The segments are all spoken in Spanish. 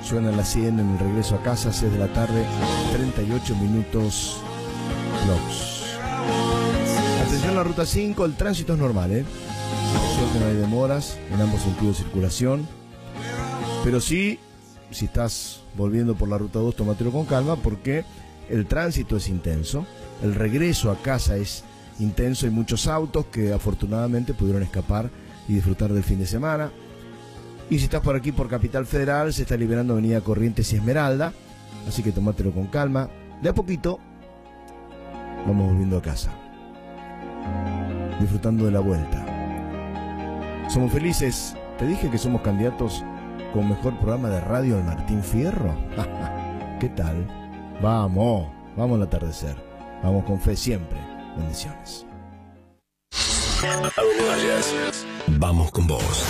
Suenan las 100 en el regreso a casa, 6 de la tarde, 38 minutos blocks. Atención a la ruta 5, el tránsito es normal, Por suerte no hay demoras en ambos sentidos de circulación. Pero sí, si estás volviendo por la ruta 2, tómatelo con calma porque el tránsito es intenso. El regreso a casa es intenso. Hay muchos autos que afortunadamente pudieron escapar y disfrutar del fin de semana. Y si estás por aquí, por Capital Federal, se está liberando Avenida Corrientes y Esmeralda. Así que tómatelo con calma. De a poquito vamos volviendo a casa, disfrutando de la vuelta. Somos felices. Te dije que somos candidatos con mejor programa de radio al Martín Fierro. ¿Qué tal? Vamos al atardecer. Vamos con fe siempre. Bendiciones. A donde vayas, vamos con vos.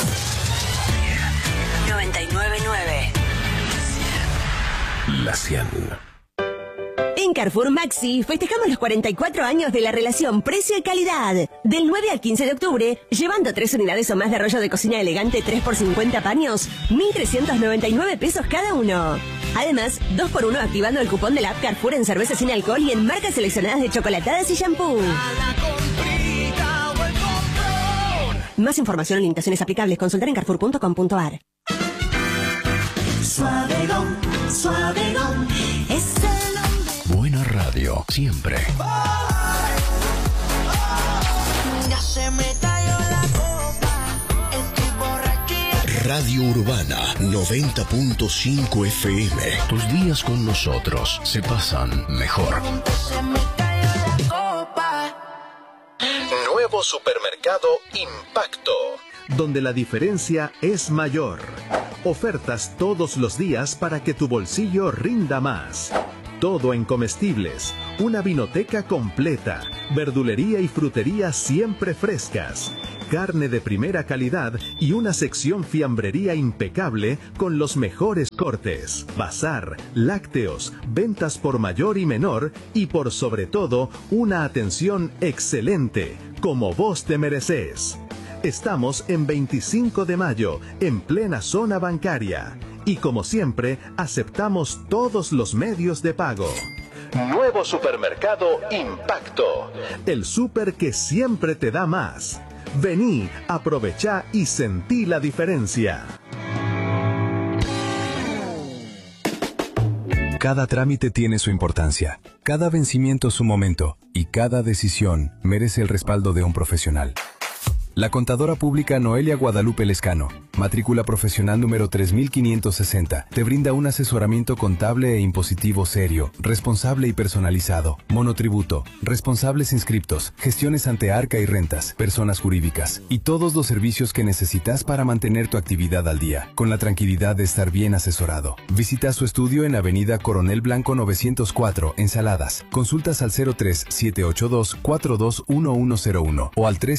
99.9 La 100. En Carrefour Maxi festejamos los 44 años de la relación precio y calidad. Del 9 al 15 de octubre, llevando 3 unidades o más de rollo de cocina elegante 3x50 paños, 1.399 pesos cada uno. Además, 2x1 activando el cupón de la app Carrefour en cerveza sin alcohol y en marcas seleccionadas de chocolatadas y shampoo. Más información y limitaciones aplicables, consultar en carrefour.com.ar. Suavegon, Suavegon, es el nombre. Buena radio, siempre. Ya se me talló la copa, estoy borrachía. Radio Urbana 90.5 FM. Tus días con nosotros se pasan mejor. Se me talló la copa. Nuevo supermercado Impacto, donde la diferencia es mayor. Ofertas todos los días para que tu bolsillo rinda más. Todo en comestibles, una vinoteca completa, verdulería y frutería siempre frescas, carne de primera calidad y una sección fiambrería impecable con los mejores cortes, bazar, lácteos, ventas por mayor y menor y por sobre todo una atención excelente, como vos te mereces. Estamos en 25 de mayo, en plena zona bancaria. Y como siempre, aceptamos todos los medios de pago. Nuevo supermercado Impacto. El súper que siempre te da más. Vení, aprovechá y sentí la diferencia. Cada trámite tiene su importancia, cada vencimiento su momento y cada decisión merece el respaldo de un profesional. La contadora pública Noelia Guadalupe Lescano, matrícula profesional número 3560, te brinda un asesoramiento contable e impositivo serio, responsable y personalizado, monotributo, responsables inscriptos, gestiones ante arca y rentas, personas jurídicas y todos los servicios que necesitas para mantener tu actividad al día, con la tranquilidad de estar bien asesorado. Visita su estudio en Avenida Coronel Blanco 904, en Saladas. Consultas al 03-782-421101 o al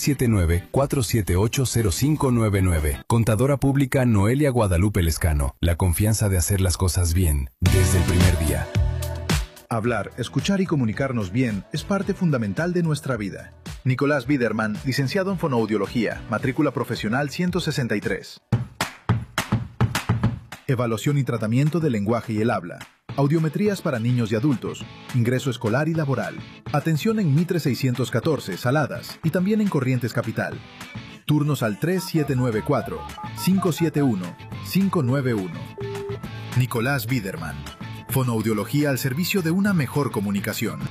379-478-0599. Contadora pública Noelia Guadalupe Lescano. La confianza de hacer las cosas bien desde el primer día. Hablar, escuchar y comunicarnos bien es parte fundamental de nuestra vida. Nicolás Biderman, licenciado en Fonoaudiología, matrícula profesional 163. Evaluación y tratamiento del lenguaje y el habla. Audiometrías para niños y adultos. Ingreso escolar y laboral. Atención en Mitre 614, Saladas, y también en Corrientes Capital. Turnos al 3794-571-591. Nicolás Biderman. Fonoaudiología al servicio de una mejor comunicación.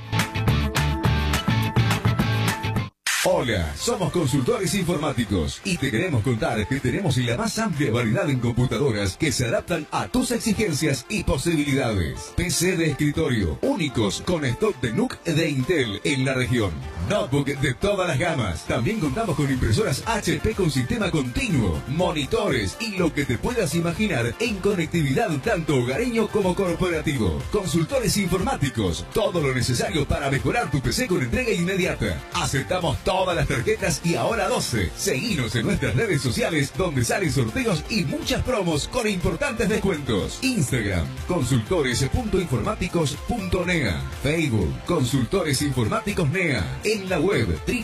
Hola, somos consultores informáticos y te queremos contar que tenemos la más amplia variedad en computadoras que se adaptan a tus exigencias y posibilidades. PC de escritorio, únicos con stock de NUC de Intel en la región. Notebook de todas las gamas. También contamos con impresoras HP con sistema continuo, monitores y lo que te puedas imaginar en conectividad tanto hogareño como corporativo. Consultores informáticos, todo lo necesario para mejorar tu PC con entrega inmediata. Aceptamos todas las tarjetas y ahora 12. Seguinos en nuestras redes sociales donde salen sorteos y muchas promos con importantes descuentos. Instagram, consultores.informáticos.nea. Facebook, Consultores Informáticos NEA. en la web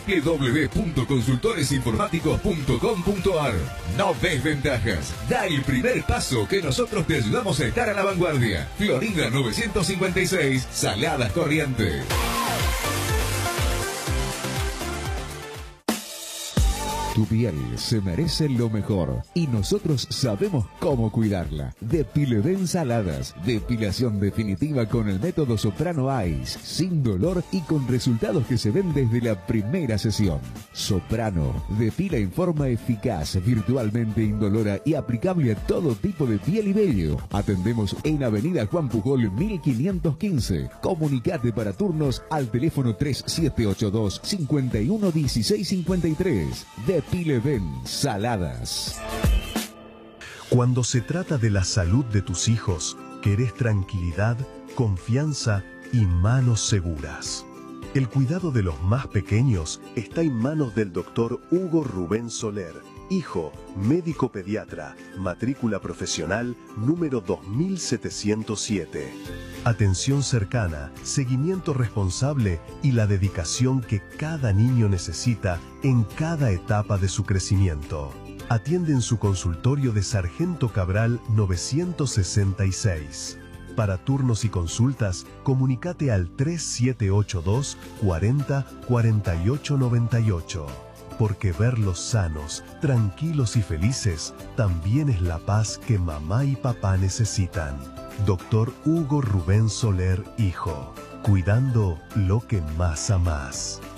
www.consultoresinformáticos.com.ar. No ves ventajas. Da el primer paso que nosotros te ayudamos a estar a la vanguardia. Florida 956, Saladas Corrientes. Tu piel se merece lo mejor y nosotros sabemos cómo cuidarla. Depileden Saladas. Depilación definitiva con el método Soprano Ice, sin dolor y con resultados que se ven desde la primera sesión. Soprano depila en forma eficaz, virtualmente indolora y aplicable a todo tipo de piel y vello. Atendemos en Avenida Juan Pujol 1515. Comunicate para turnos al teléfono 3782 511653. Depileden Saladas. Cuando se trata de la salud de tus hijos, querés tranquilidad, confianza y manos seguras. El cuidado de los más pequeños está en manos del doctor Hugo Rubén Soler, hijo, médico pediatra, matrícula profesional número 2707. Atención cercana, seguimiento responsable y la dedicación que cada niño necesita en cada etapa de su crecimiento. Atiende en su consultorio de Sargento Cabral 966. Para turnos y consultas, comunícate al 3782 40 48 98. Porque verlos sanos, tranquilos y felices también es la paz que mamá y papá necesitan. Doctor Hugo Rubén Soler, hijo. Cuidando lo que más amás.